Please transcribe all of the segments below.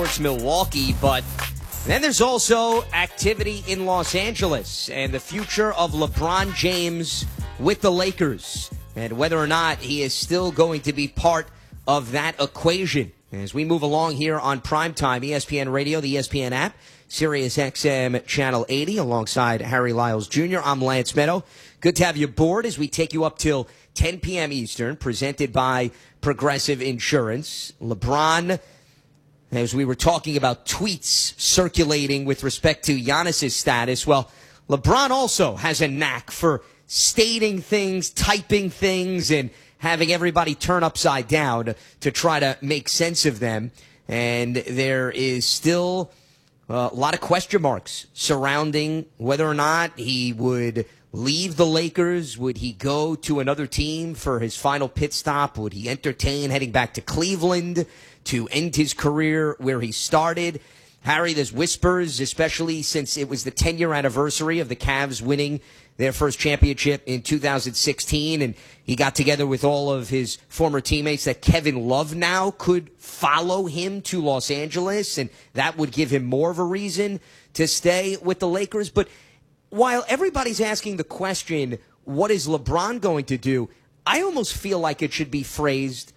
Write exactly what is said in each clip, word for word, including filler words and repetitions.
course, Milwaukee, but then there's also activity in Los Angeles and the future of LeBron James with the Lakers and whether or not he is still going to be part of that equation. As we move along here on Primetime, E S P N Radio, the E S P N app, Sirius X M Channel eighty, alongside Harry Lyles Junior I'm Lance Meadow. Good to have you aboard as we take you up till ten p.m. Eastern, presented by Progressive Insurance. LeBron, as we were talking about tweets circulating with respect to Giannis's status, well, LeBron also has a knack for stating things, typing things, and having everybody turn upside down to try to make sense of them. And there is still uh, a lot of question marks surrounding whether or not he would leave the Lakers. Would he go to another team for his final pit stop? Would he entertain heading back to Cleveland to end his career where he started? Harry, there's whispers, especially since it was the ten-year anniversary of the Cavs winning their first championship in two thousand sixteen, and he got together with all of his former teammates, that Kevin Love now could follow him to Los Angeles, and that would give him more of a reason to stay with the Lakers. But while everybody's asking the question, what is LeBron going to do, I almost feel like it should be phrased,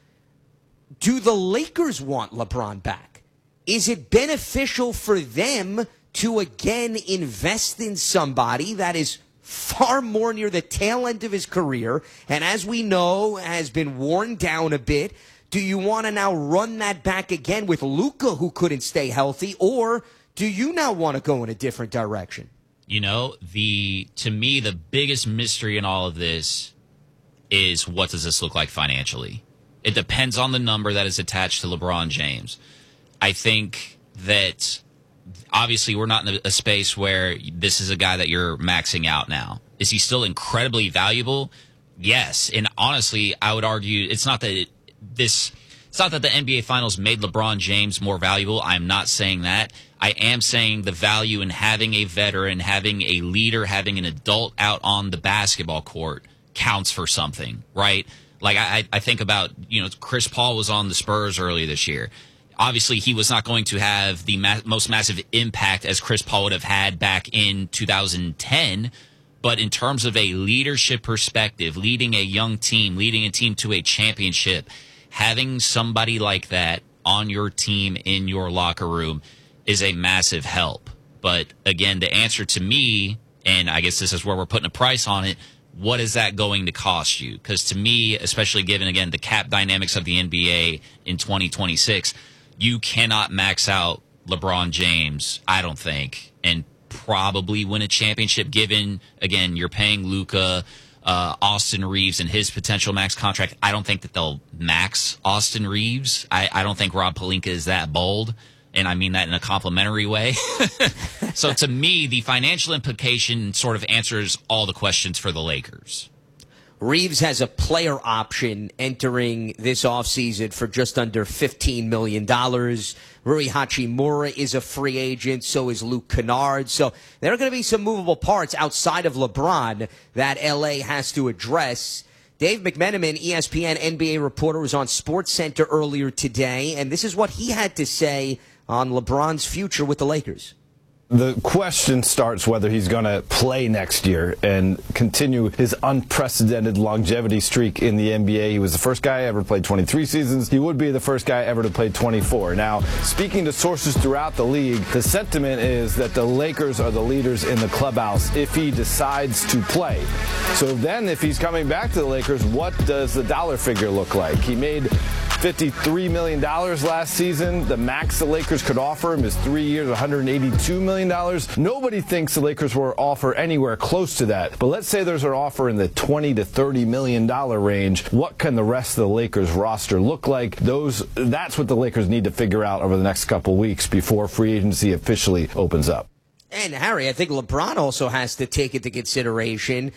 do the Lakers want LeBron back? Is it beneficial for them to again invest in somebody that is far more near the tail end of his career, and as we know, has been worn down a bit? Do you want to now run that back again with Luka, who couldn't stay healthy, or do you now want to go in a different direction? You know, the to me, the biggest mystery in all of this is, what does this look like financially? It depends on the number that is attached to LeBron James. I think that obviously we're not in a, a space where this is a guy that you're maxing out now. Is he still incredibly valuable? Yes. And honestly, I would argue it's not that it, this it's not that the N B A Finals made LeBron James more valuable. I'm not saying that. I am saying the value in having a veteran, having a leader, having an adult out on the basketball court counts for something, right? Like I, I think about, you know, Chris Paul was on the Spurs earlier this year. Obviously, he was not going to have the ma- most massive impact as Chris Paul would have had back in two thousand ten. But in terms of a leadership perspective, leading a young team, leading a team to a championship, having somebody like that on your team in your locker room is a massive help. But again, the answer to me, and I guess this is where we're putting a price on it, what is that going to cost you? Because to me, especially given, again, the cap dynamics of the N B A in twenty twenty-six, you cannot max out LeBron James, I don't think, and probably win a championship, given, again, you're paying Luka, uh, Austin Reeves, and his potential max contract. I don't think that they'll max Austin Reeves. I, I don't think Rob Pelinka is that bold, and I mean that in a complimentary way. So to me, the financial implication sort of answers all the questions for the Lakers. Reeves has a player option entering this offseason for just under fifteen million dollars. Rui Hachimura is a free agent. So is Luke Kennard. So there are going to be some movable parts outside of LeBron that L A has to address. Dave McMenamin, E S P N N B A reporter, was on SportsCenter earlier today, and this is what he had to say on LeBron's future with the Lakers. The question starts whether he's going to play next year and continue his unprecedented longevity streak in the N B A. He was the first guy ever to play twenty-three seasons. He would be the first guy ever to play twenty-four. Now, speaking to sources throughout the league, the sentiment is that the Lakers are the leaders in the clubhouse if he decides to play. So then, if he's coming back to the Lakers, what does the dollar figure look like? He made fifty-three million dollars last season. The max the Lakers could offer him is three years, one hundred eighty-two million dollars. Nobody thinks the Lakers will offer anywhere close to that. But let's say there's an offer in the twenty to thirty million dollars range. What can the rest of the Lakers roster look like? Those, that's what the Lakers need to figure out over the next couple weeks before free agency officially opens up. And Harry, I think LeBron also has to take into consideration,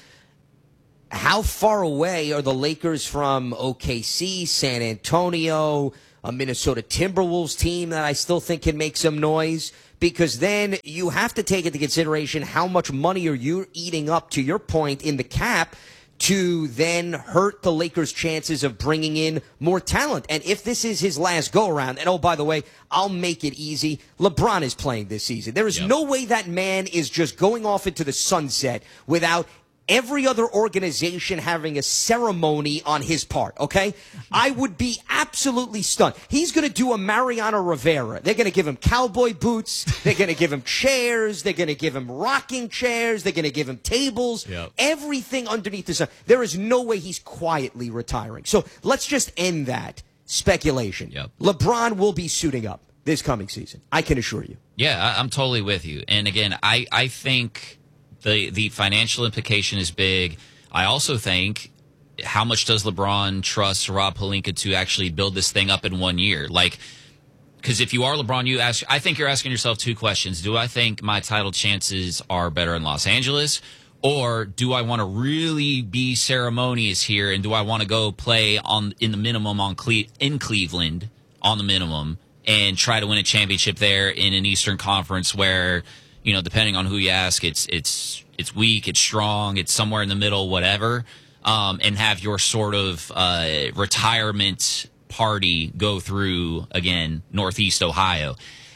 how far away are the Lakers from O K C, San Antonio, a Minnesota Timberwolves team that I still think can make some noise? Because then you have to take into consideration how much money are you eating up, to your point, in the cap, to then hurt the Lakers' chances of bringing in more talent. And if this is his last go-around, and oh, by the way, I'll make it easy, LeBron is playing this season. There is yep. no way that man is just going off into the sunset without every other organization having a ceremony on his part, okay? I would be absolutely stunned. He's going to do a Mariano Rivera. They're going to give him cowboy boots. They're going to give him chairs. They're going to give him rocking chairs. They're going to give him tables. Yep. Everything underneath the sun. There is no way he's quietly retiring. So let's just end that speculation. Yep. LeBron will be suiting up this coming season. I can assure you. Yeah, I, I'm totally with you. And again, I, I think the the financial implication is big. I also think, how much does LeBron trust Rob Pelinka to actually build this thing up in one year? Like, because if you are LeBron, you ask. I think you're asking yourself two questions. Do I think my title chances are better in Los Angeles? Or do I want to really be ceremonious here, and do I want to go play on in the minimum on Cle- in Cleveland on the minimum and try to win a championship there in an Eastern Conference where, you know, depending on who you ask, it's it's it's weak, it's strong, it's somewhere in the middle, whatever, um, and have your sort of uh, retirement party go through, again, Northeast Ohio.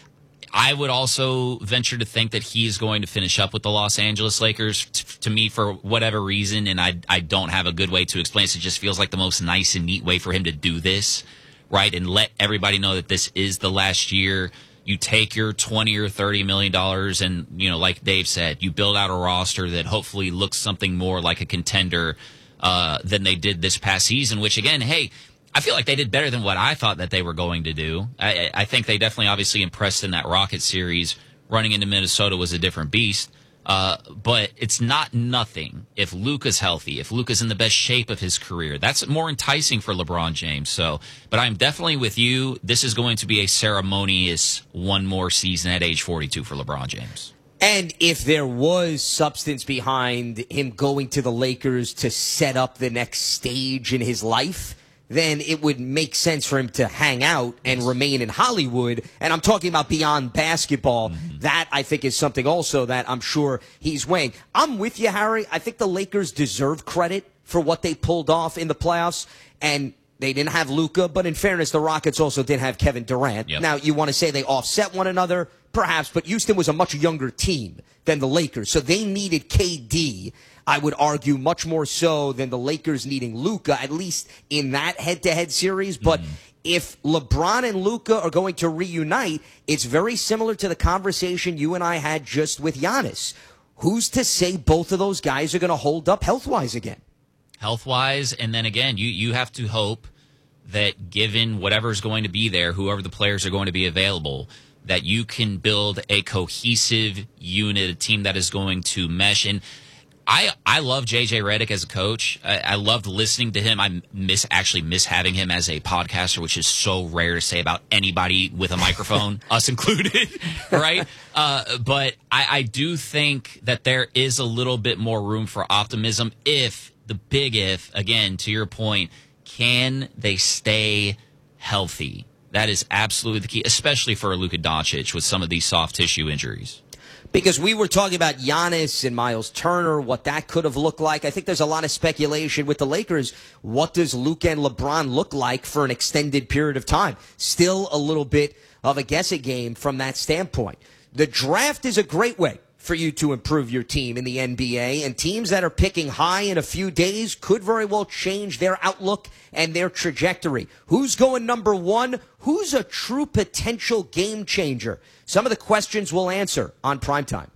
I would also venture to think that he is going to finish up with the Los Angeles Lakers. T- to me, for whatever reason, and I I don't have a good way to explain this, it just feels like the most nice and neat way for him to do this, right, and let everybody know that this is the last year. You take your twenty or thirty million dollars, and, you know, like Dave said, you build out a roster that hopefully looks something more like a contender uh, than they did this past season. Which, again, hey, I feel like they did better than what I thought that they were going to do. I, I think they definitely, obviously, impressed in that Rocket series. Running into Minnesota was a different beast. Uh, but it's not nothing if Luka's healthy, if Luka's in the best shape of his career. That's more enticing for LeBron James. So, but I'm definitely with you. This is going to be a ceremonious one more season at age forty-two for LeBron James. And if there was substance behind him going to the Lakers to set up the next stage in his life, then it would make sense for him to hang out and remain in Hollywood. And I'm talking about beyond basketball. Mm-hmm. That, I think, is something also that I'm sure he's weighing. I'm with you, Harry. I think the Lakers deserve credit for what they pulled off in the playoffs. And they didn't have Luka, but in fairness, the Rockets also didn't have Kevin Durant. Yep. Now, you want to say they offset one another? Perhaps, but Houston was a much younger team than the Lakers, so they needed K D, I would argue, much more so than the Lakers needing Luka, at least in that head-to-head series. But mm-hmm. if LeBron and Luka are going to reunite, it's very similar to the conversation you and I had just with Giannis. Who's to say both of those guys are going to hold up health-wise again? Health-wise, and then again, you, you have to hope that given whatever's going to be there, whoever the players are going to be available, that you can build a cohesive unit, a team that is going to mesh. And I I love J J Redick as a coach. I, I loved listening to him. I miss actually miss having him as a podcaster, which is so rare to say about anybody with a microphone, us included, right? Uh, but I, I do think that there is a little bit more room for optimism if, the big if, again, to your point, can they stay healthy? That is absolutely the key, especially for Luka Doncic with some of these soft tissue injuries. Because we were talking about Giannis and Miles Turner, what that could have looked like. I think there's a lot of speculation with the Lakers. What does Luka and LeBron look like for an extended period of time? Still a little bit of a guessing game from that standpoint. The draft is a great way for you to improve your team in the N B A, and teams that are picking high in a few days could very well change their outlook and their trajectory. Who's going number one? Who's a true potential game changer? Some of the questions we'll answer on Primetime.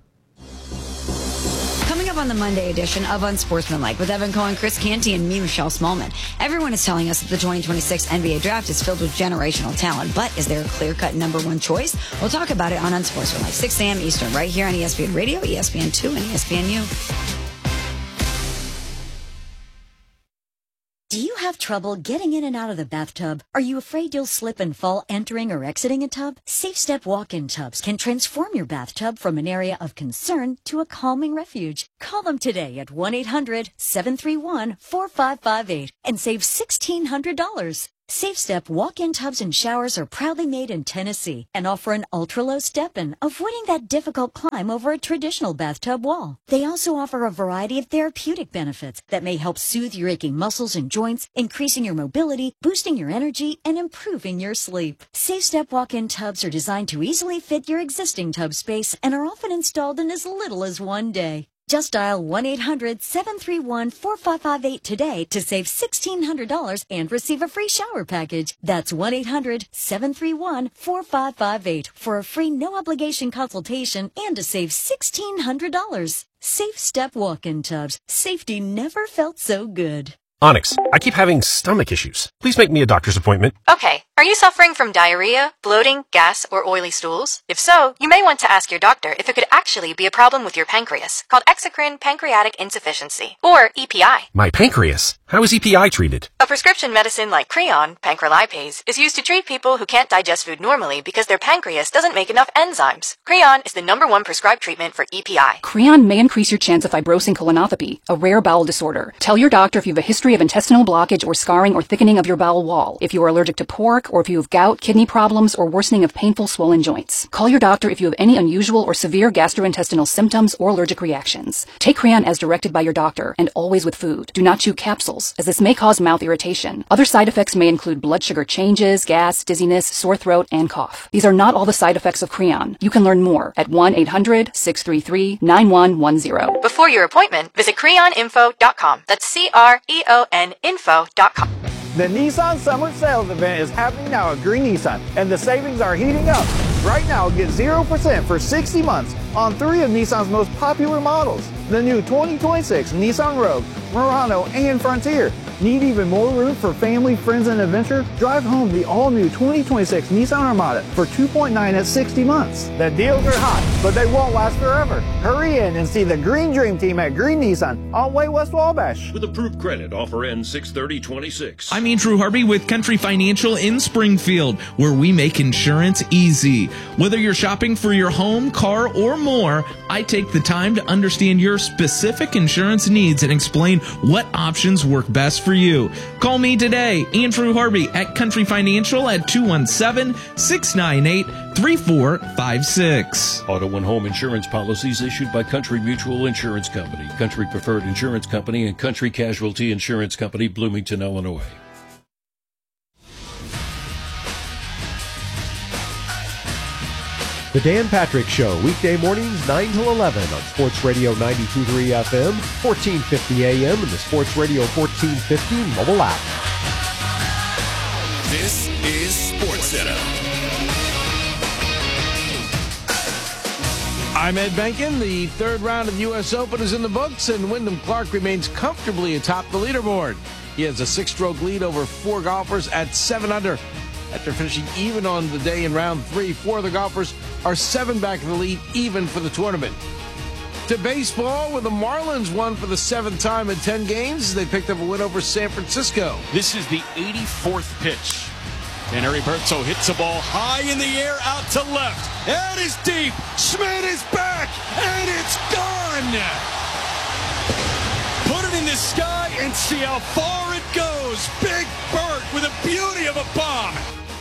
Coming up on the Monday edition of Unsportsmanlike with Evan Cohen, Chris Canty, and me, Michelle Smallman. Everyone is telling us that the twenty twenty-six N B A draft is filled with generational talent, but is there a clear-cut number one choice? We'll talk about it on Unsportsmanlike, six a.m. Eastern, right here on E S P N Radio, E S P N two, and E S P N U. Do you have trouble getting in and out of the bathtub? Are you afraid you'll slip and fall entering or exiting a tub? Safe Step walk-in tubs can transform your bathtub from an area of concern to a calming refuge. Call them today at one eight hundred seven three one four five five eight and save sixteen hundred dollars. Safe Step walk-in tubs and showers are proudly made in Tennessee and offer an ultra-low step-in, avoiding that difficult climb over a traditional bathtub wall. They also offer a variety of therapeutic benefits that may help soothe your aching muscles and joints, increasing your mobility, boosting your energy, and improving your sleep. Safe Step walk-in tubs are designed to easily fit your existing tub space and are often installed in as little as one day. Just dial one eight hundred seven three one four five five eight today to save sixteen hundred dollars and receive a free shower package. That's one eight hundred seven three one four five five eight for a free no-obligation consultation and to save sixteen hundred dollars. Safe Step walk-in tubs. Safety never felt so good. Onyx, I keep having stomach issues. Please make me a doctor's appointment. Okay. Are you suffering from diarrhea, bloating, gas, or oily stools? If so, you may want to ask your doctor if it could actually be a problem with your pancreas, called exocrine pancreatic insufficiency, or E P I. My pancreas? How is E P I treated? A prescription medicine like Creon, pancrelipase, is used to treat people who can't digest food normally because their pancreas doesn't make enough enzymes. Creon is the number one prescribed treatment for E P I. Creon may increase your chance of fibrosing colonopathy, a rare bowel disorder. Tell your doctor if you have a history of intestinal blockage or scarring or thickening of your bowel wall, if you are allergic to pork, or if you have gout, kidney problems, or worsening of painful swollen joints. Call your doctor if you have any unusual or severe gastrointestinal symptoms or allergic reactions. Take Creon as directed by your doctor, and always with food. Do not chew capsules, as this may cause mouth irritation. Other side effects may include blood sugar changes, gas, dizziness, sore throat, and cough. These are not all the side effects of Creon. You can learn more at one eight hundred six three three nine one one zero. Before your appointment, visit creon info dot com. That's C R E O N info dot com. The Nissan Summer Sales Event is happening now at Green Nissan, and the savings are heating up. Right now, get zero percent for sixty months on three of Nissan's most popular models. The new twenty twenty-six Nissan Rogue, Murano, and Frontier. Need even more room for family, friends, and adventure? Drive home the all-new twenty twenty-six Nissan Armada for two point nine at sixty months. The deals are hot, but they won't last forever. Hurry in and see the Green Dream Team at Green Nissan on Way West Wabash. With approved credit, offer ends six thirty twenty-six. I'm Andrew Harvey with Country Financial in Springfield, where we make insurance easy. Whether you're shopping for your home, car, or more, I take the time to understand your specific insurance needs and explain what options work best for you. Call me today, Andrew Harvey at Country Financial at two one seven, six nine eight, three four five six. Auto and home insurance policies issued by Country Mutual Insurance Company, Country Preferred Insurance Company, and Country Casualty Insurance Company, Bloomington, Illinois. The Dan Patrick Show, weekday mornings nine till eleven on Sports Radio ninety-two point three F M, fourteen fifty A M, and the Sports Radio fourteen fifty mobile app. This is Sports Center. I'm Ed Benkin. The third round of the U S Open is in the books, and Wyndham Clark remains comfortably atop the leaderboard. He has a six-stroke lead over four golfers at seven under. After finishing even on the day in round three, four of the golfers are seven back in the lead, even for the tournament. To baseball, where the Marlins won for the seventh time in ten games, they picked up a win over San Francisco. This is the eighty-fourth pitch. And Heriberto hits a ball high in the air out to left. It is deep. Schmidt is back, and it's gone. Put it in the sky and see how far it goes. Big Bert with a beauty of a bomb.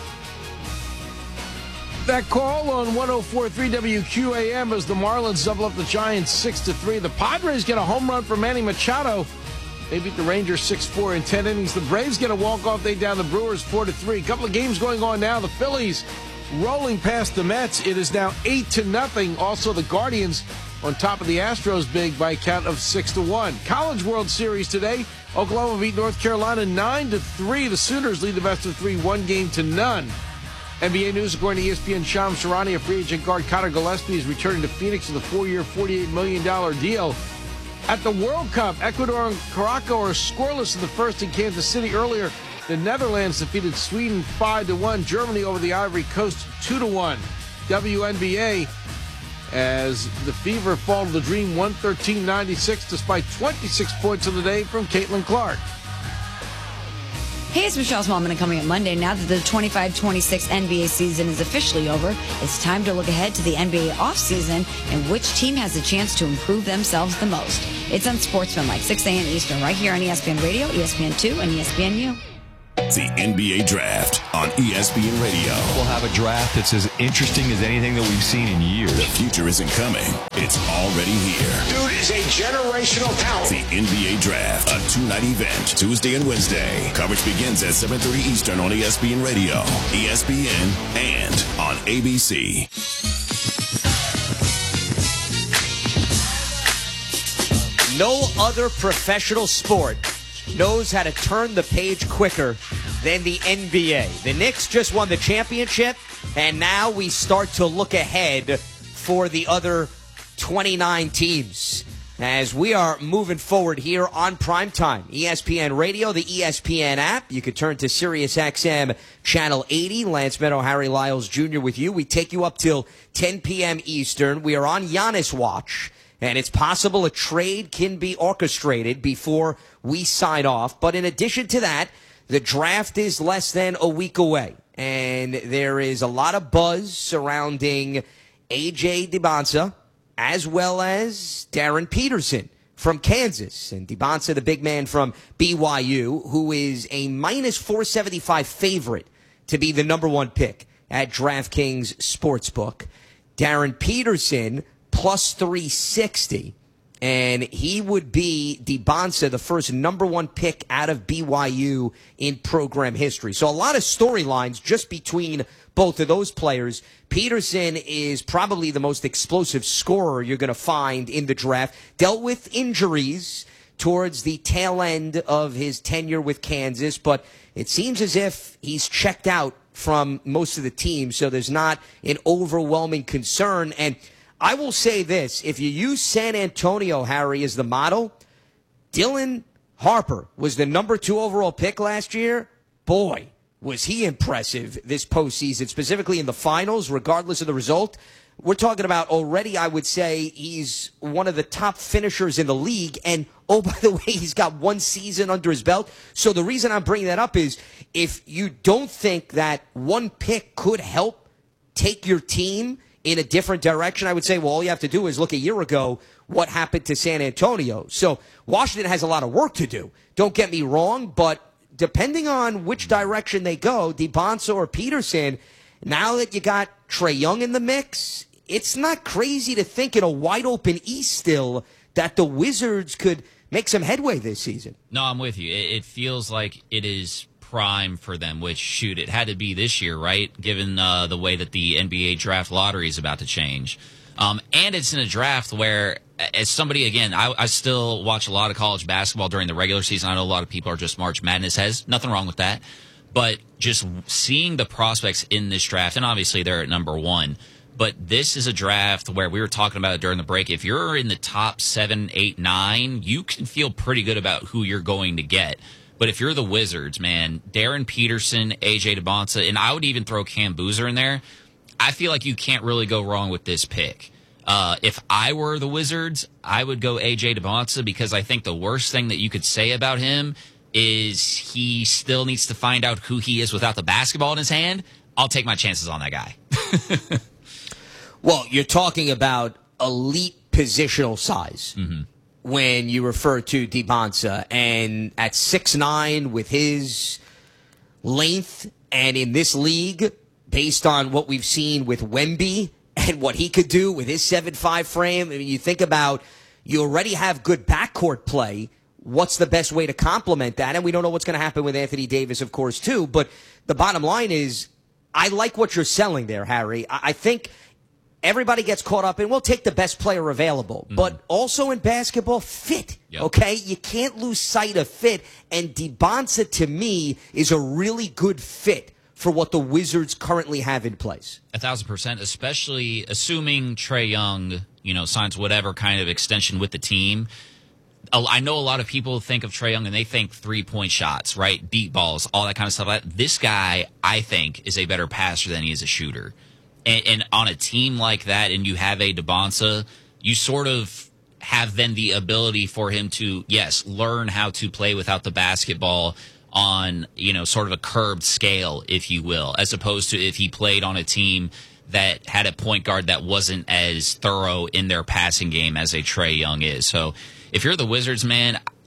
That call on one oh four point three W Q A M as the Marlins double up the Giants six to three. The Padres get a home run from Manny Machado. They beat the Rangers six four in ten innings. The Braves get a walk-off day down the Brewers four to three. A couple of games going on now. The Phillies rolling past the Mets. It is now eight to nothing. Also, the Guardians on top of the Astros big by a count of six to one. College World Series today. Oklahoma beat North Carolina nine to three. The Sooners lead the best of three, one game to none. N B A news, according to E S P N, Shams Charania, a free agent guard Connor Gillespie is returning to Phoenix with a four-year, forty-eight million dollars deal. At the World Cup, Ecuador and Morocco are scoreless in the first in Kansas City earlier. The Netherlands defeated Sweden five to one. Germany over the Ivory Coast two to one. W N B A, as the Fever fall to the Dream one thirteen ninety-six despite twenty-six points on the day from Caitlin Clark. Hey, it's Michelle Smallman coming up Monday. Now that the twenty-five twenty-six N B A season is officially over, it's time to look ahead to the N B A offseason and which team has a chance to improve themselves the most. It's on Sportsman like six a.m. Eastern right here on E S P N Radio, E S P N two, and E S P N U. The N B A Draft on E S P N Radio. We'll have a draft that's as interesting as anything that we've seen in years. The future isn't coming. It's already here. Dude is a generational talent. The N B A Draft, a two-night event, Tuesday and Wednesday. Coverage begins at seven thirty Eastern on E S P N Radio, E S P N, and on A B C. No other professional sport knows how to turn the page quicker than the N B A. The Knicks just won the championship, and now we start to look ahead for the other twenty-nine teams as we are moving forward here on Primetime. E S P N Radio, the E S P N app. You can turn to SiriusXM Channel eighty. Lance Meadow, Harry Lyles Junior with you. We take you up till ten p.m. Eastern. We are on Giannis watch, and it's possible a trade can be orchestrated before we sign off. But in addition to that, the draft is less than a week away, and there is a lot of buzz surrounding A J Dybantsa as well as Darren Peterson from Kansas. And Dybantsa, the big man from B Y U, who is a minus four seventy-five favorite to be the number one pick at DraftKings Sportsbook. Darren Peterson, plus three sixty. And he would be, Dybantsa, the first number one pick out of B Y U in program history. So a lot of storylines just between both of those players. Peterson is probably the most explosive scorer you're going to find in the draft. Dealt with injuries towards the tail end of his tenure with Kansas, but it seems as if he's checked out from most of the teams, so there's not an overwhelming concern. And I will say this, if you use San Antonio, Harry, as the model, Dylan Harper was the number two overall pick last year. Boy, was he impressive this postseason, specifically in the finals, regardless of the result. We're talking about already, I would say, he's one of the top finishers in the league. And, oh, by the way, he's got one season under his belt. So the reason I'm bringing that up is if you don't think that one pick could help take your team in a different direction, I would say, well, all you have to do is look a year ago what happened to San Antonio. So Washington has a lot of work to do. Don't get me wrong, but depending on which direction they go, Dybantsa or Peterson, now that you got Trae Young in the mix, it's not crazy to think in a wide-open East still that the Wizards could make some headway this season. No, I'm with you. It, it feels like it is prime for them, which, shoot, it had to be this year, right, given uh, the way that the N B A draft lottery is about to change. Um, and it's in a draft where, as somebody, again, I, I still watch a lot of college basketball during the regular season. I know a lot of people are just March Madness heads. Nothing wrong with that. But just seeing the prospects in this draft, and obviously they're at number one, but this is a draft where we were talking about it during the break. If you're in the top seven, eight, nine, you can feel pretty good about who you're going to get. But if you're the Wizards, man, Darren Peterson, A J Dybantsa, and I would even throw Cam Boozer in there, I feel like you can't really go wrong with this pick. Uh, if I were the Wizards, I would go A J Dybantsa because I think the worst thing that you could say about him is he still needs to find out who he is without the basketball in his hand. I'll take my chances on that guy. Well, you're talking about elite positional size. Mm-hmm. When you refer to Dybantsa, and at six nine with his length, and in this league, based on what we've seen with Wemby and what he could do with his seven five frame, I mean, you think about, you already have good backcourt play. What's the best way to complement that? And we don't know what's going to happen with Anthony Davis, of course, too. But the bottom line is, I like what you're selling there, Harry. I think everybody gets caught up in, we'll take the best player available. Mm-hmm. But also in basketball, fit, yep. Okay? You can't lose sight of fit. And Dybantsa, to me, is a really good fit for what the Wizards currently have in place. A thousand percent, especially assuming Trae Young, you know, signs whatever kind of extension with the team. I know a lot of people think of Trae Young and they think three-point shots, right? Deep balls, all that kind of stuff. This guy, I think, is a better passer than he is a shooter. And, and on a team like that, and you have a Dybantsa, you sort of have then the ability for him to, yes, learn how to play without the basketball on, you know, sort of a curbed scale, if you will, as opposed to if he played on a team that had a point guard that wasn't as thorough in their passing game as a Trae Young is. So if you're the Wizards, man,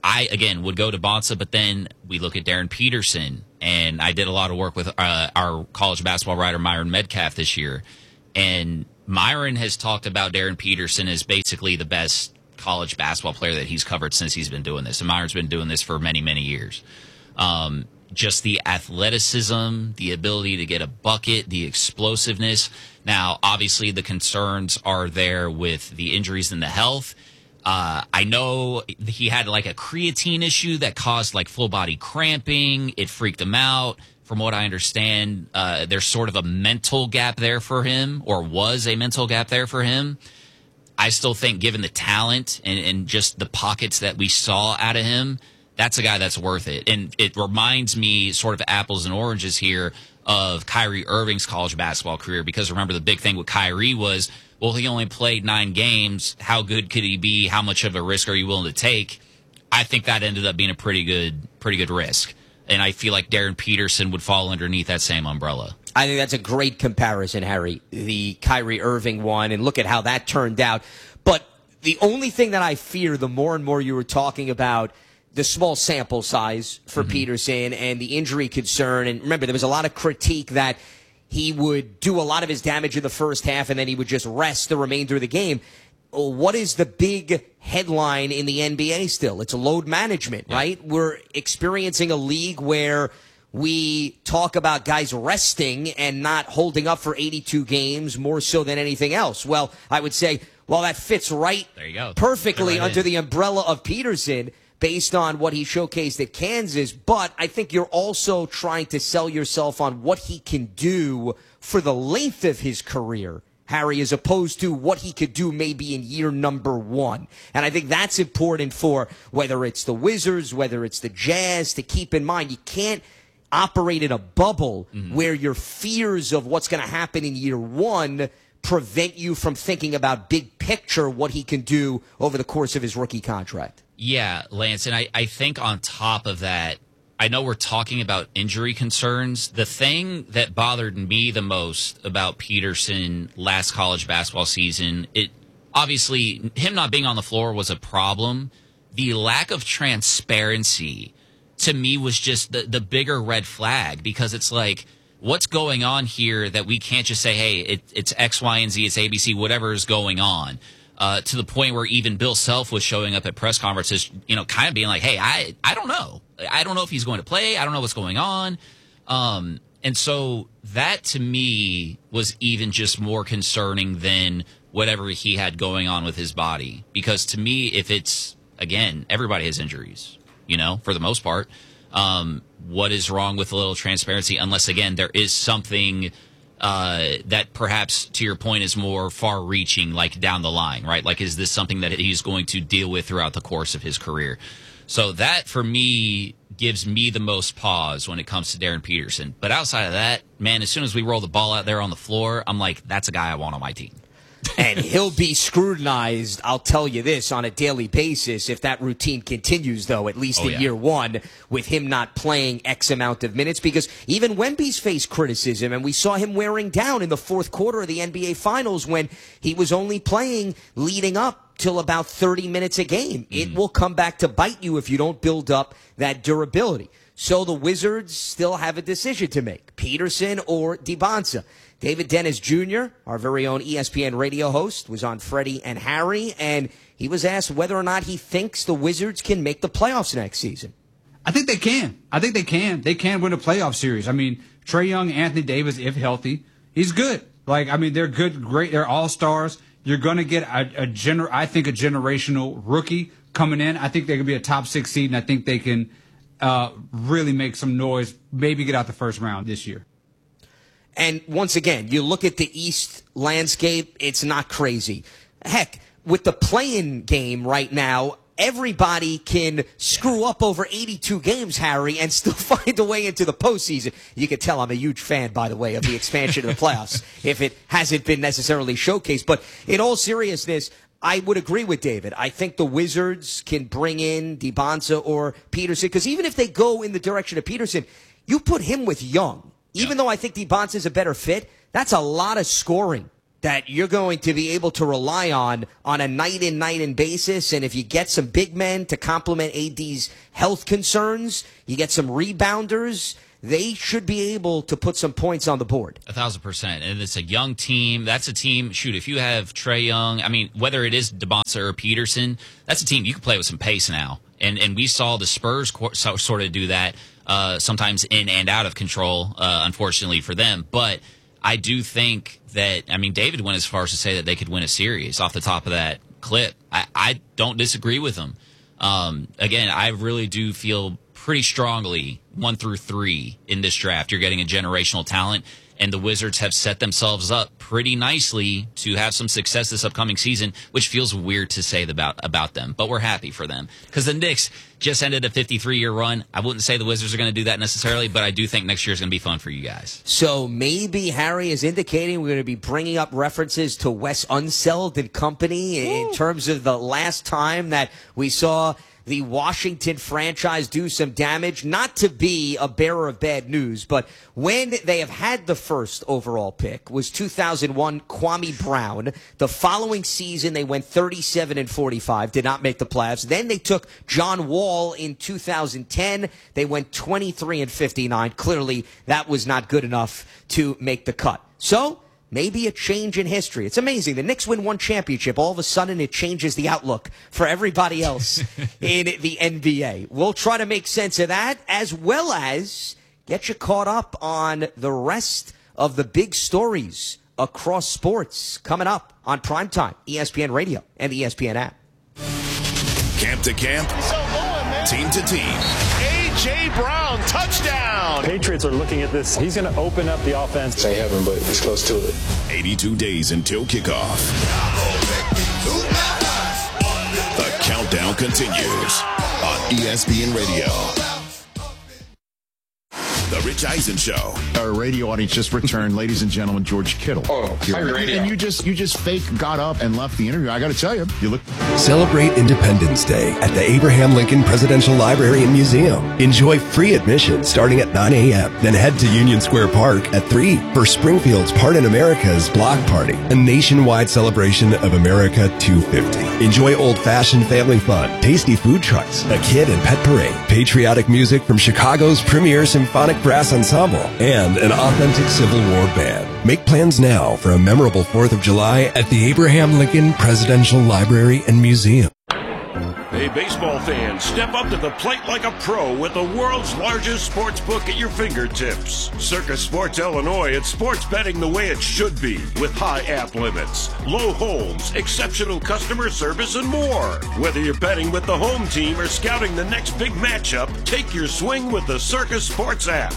I, again, would go to Bonsa, but then we look at Darren Peterson, and I did a lot of work with uh, our college basketball writer, Myron Medcalf, this year. And Myron has talked about Darren Peterson as basically the best college basketball player that he's covered since he's been doing this. And Myron's been doing this for many, many years. Um, just the athleticism, the ability to get a bucket, the explosiveness. Now, obviously, the concerns are there with the injuries and the health. Uh, I know he had like a creatine issue that caused like full body cramping. It freaked him out. From what I understand, uh, there's sort of a mental gap there for him, or was a mental gap there for him. I still think, given the talent and, and just the pockets that we saw out of him, that's a guy that's worth it. And it reminds me sort of apples and oranges here of Kyrie Irving's college basketball career, because remember, the big thing with Kyrie was, well, he only played nine games. How good could he be? How much of a risk are you willing to take? I think that ended up being a pretty good, pretty good risk. And I feel like Darren Peterson would fall underneath that same umbrella. I think that's a great comparison, Harry, the Kyrie Irving one, and look at how that turned out. But the only thing that I fear, the more and more you were talking about the small sample size for mm-hmm. Peterson and the injury concern, and remember, there was a lot of critique that he would do a lot of his damage in the first half and then he would just rest the remainder of the game. What is the big headline in the N B A still? It's load management, yeah. right? We're experiencing a league where we talk about guys resting and not holding up for eighty-two games more so than anything else. Well, I would say, well, that fits right there you go. perfectly right under in. the umbrella of Peterson based on what he showcased at Kansas. But I think you're also trying to sell yourself on what he can do for the length of his career, Harry, as opposed to what he could do maybe in year number one. And I think that's important for whether it's the Wizards, whether it's the Jazz, to keep in mind. You can't operate in a bubble mm-hmm. where your fears of what's going to happen in year one prevent you from thinking about big picture, what he can do over the course of his rookie contract. Yeah, Lance, and I, I think on top of that, I know we're talking about injury concerns. The thing that bothered me the most about Peterson last college basketball season, it obviously, him not being on the floor was a problem. The lack of transparency, to me, was just the, the bigger red flag, because it's like, what's going on here that we can't just say, hey, it, it's X, Y, and Z, it's A B C, whatever is going on. Uh, to the point where even Bill Self was showing up at press conferences, you know, kind of being like, hey, I, I don't know. I don't know if he's going to play. I don't know what's going on. Um, and so that, to me, was even just more concerning than whatever he had going on with his body. Because to me, if it's, again, everybody has injuries, you know, for the most part. Um, what is wrong with a little transparency? Unless, again, there is something Uh, that perhaps, to your point, is more far-reaching, like down the line, right? Like, is this something that he's going to deal with throughout the course of his career? So that, for me, gives me the most pause when it comes to Darren Peterson. But outside of that, man, as soon as we roll the ball out there on the floor, I'm like, that's a guy I want on my team. And he'll be scrutinized, I'll tell you this, on a daily basis if that routine continues, though, at least oh, in yeah. year one, with him not playing X amount of minutes. Because even Wemby's faced criticism, and we saw him wearing down in the fourth quarter of the N B A Finals when he was only playing leading up till about thirty minutes a game. Mm. It will come back to bite you if you don't build up that durability. So the Wizards still have a decision to make, Peterson or DiBonsa. David Dennis Junior, our very own E S P N radio host, was on Freddie and Harry, and he was asked whether or not he thinks the Wizards can make the playoffs next season. I think they can. I think they can. They can win a playoff series. I mean, Trae Young, Anthony Davis, if healthy, he's good. Like, I mean, they're good, great. They're all-stars. You're going to get a, a gener- I think a generational rookie coming in. I think they can be a top six seed, and I think they can uh, really make some noise, maybe get out the first round this year. And once again, you look at the East landscape, it's not crazy. Heck, with the play-in game right now, everybody can screw up over eighty-two games, Harry, and still find a way into the postseason. You can tell I'm a huge fan, by the way, of the expansion of the playoffs, if it hasn't been necessarily showcased. But in all seriousness, I would agree with David. I think the Wizards can bring in DiBonsa or Peterson, because even if they go in the direction of Peterson, you put him with Young. Even though I think DiBonsa is a better fit, that's a lot of scoring that you're going to be able to rely on on a night-in, night-in basis. And if you get some big men to complement A D's health concerns, you get some rebounders, they should be able to put some points on the board. A thousand percent. And it's a young team. That's a team, shoot, if you have Trae Young, I mean, whether it is DeBonsa or Peterson, that's a team you can play with some pace now. And and we saw the Spurs sort of do that, uh, sometimes in and out of control, uh, unfortunately for them. But I do think that, I mean, David went as far as to say that they could win a series off the top of that clip. I, I don't disagree with him. Um, again, I really do feel pretty strongly one through three in this draft. You're getting a generational talent, and the Wizards have set themselves up pretty nicely to have some success this upcoming season, which feels weird to say about, about them, but we're happy for them. Because the Knicks just ended a fifty-three-year run. I wouldn't say the Wizards are going to do that necessarily, but I do think next year is going to be fun for you guys. So maybe Harry is indicating we're going to be bringing up references to Wes Unseld and company Woo. in terms of the last time that we saw the Washington franchise do some damage. Not to be a bearer of bad news, but when they have had the first overall pick was two thousand one, Kwame Brown. The following season, they went thirty-seven and forty-five, did not make the playoffs. Then they took John Wall in two thousand ten. They went twenty-three and fifty-nine. Clearly, that was not good enough to make the cut. So, maybe a change in history. It's amazing. The Knicks win one championship. All of a sudden, it changes the outlook for everybody else in the N B A. We'll try to make sense of that, as well as get you caught up on the rest of the big stories across sports coming up on Primetime, E S P N Radio and the E S P N app. Camp to camp, team to team. A J. Brown, touchdown! Patriots are looking at this. He's going to open up the offense. Ain't heaven, but it's close to it. eighty-two days until kickoff. The countdown continues on E S P N Radio. The Rich Eisen Show. Our radio audience just returned, ladies and gentlemen, George Kittle. Oh, hi, radio. And you just you just fake got up and left the interview. I got to tell you, you look. Celebrate Independence Day at the Abraham Lincoln Presidential Library and Museum. Enjoy free admission starting at nine a.m. Then head to Union Square Park at three for Springfield's Part in America's Block Party, a nationwide celebration of America two fifty. Enjoy old-fashioned family fun, tasty food trucks, a kid and pet parade, patriotic music from Chicago's premier symphonic brass ensemble, and an authentic Civil War band. Make plans now for a memorable fourth of July at the Abraham Lincoln Presidential Library and Museum. Hey, baseball fans, step up to the plate like a pro with the world's largest sports book at your fingertips. Circus Sports Illinois, it's sports betting the way it should be, with high app limits, low holds, exceptional customer service, and more. Whether you're betting with the home team or scouting the next big matchup, take your swing with the Circus Sports app.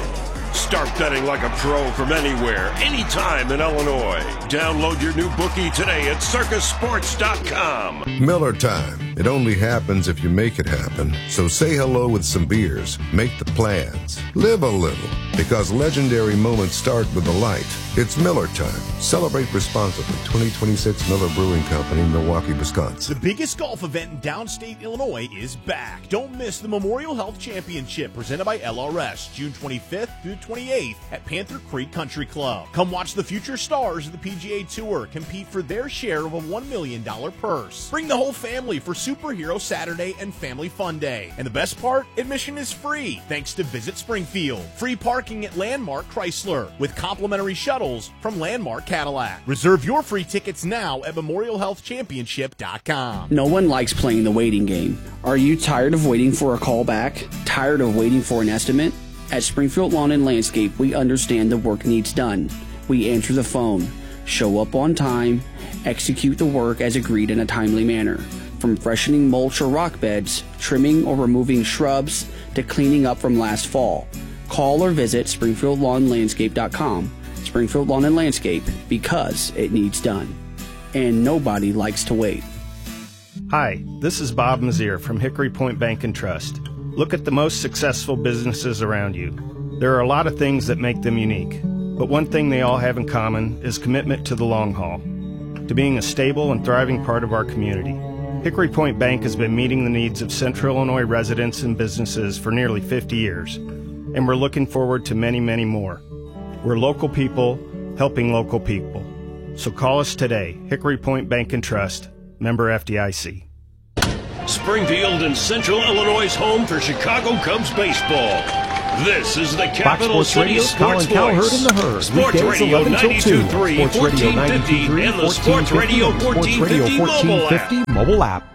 Start betting like a pro from anywhere, anytime in Illinois. Download your new bookie today at circus sports dot com. Miller time. It only happens if you make it happen. So say hello with some beers. Make the plans. Live a little. Because legendary moments start with the light. It's Miller time. Celebrate responsibly. twenty twenty-six Miller Brewing Company, Milwaukee, Wisconsin. The biggest golf event in downstate Illinois is back. Don't miss the Memorial Health Championship presented by L R S, June twenty-fifth through twenty-eighth at Panther Creek Country Club. Come watch the future stars of the P G A Tour compete for their share of a one million dollars purse. Bring the whole family for Superhero Saturday and Family Fun Day. And the best part, admission is free thanks to Visit Springfield. Free parking at Landmark Chrysler with complimentary shuttles from Landmark Cadillac. Reserve your free tickets now at memorial health championship dot com. No one likes playing the waiting game. Are you tired of waiting for a call back? Tired of waiting for an estimate? At Springfield Lawn and Landscape, we understand the work needs done. We answer the phone, show up on time, execute the work as agreed in a timely manner. From freshening mulch or rock beds, trimming or removing shrubs, to cleaning up from last fall. Call or visit springfield lawn landscape dot com. Springfield Lawn and Landscape, because it needs done. And nobody likes to wait. Hi, this is Bob Mazier from Hickory Point Bank and Trust. Look at the most successful businesses around you. There are a lot of things that make them unique, but one thing they all have in common is commitment to the long haul, to being a stable and thriving part of our community. Hickory Point Bank has been meeting the needs of Central Illinois residents and businesses for nearly fifty years, and we're looking forward to many, many more. We're local people helping local people. So call us today. Hickory Point Bank and Trust, member F D I C. Springfield and Central Illinois' home for Chicago Cubs baseball. This is the Capital Fox Sports City Radio's Sports Colin Cowherd Voice. and the Herd. Sports Weekdays Radio eleven till two. ninety-two point three, Sports Radio fourteen fifty, ninety-two point three, and the Sports Radio Sports Radio fourteen fifty mobile app. fourteen fifty mobile app.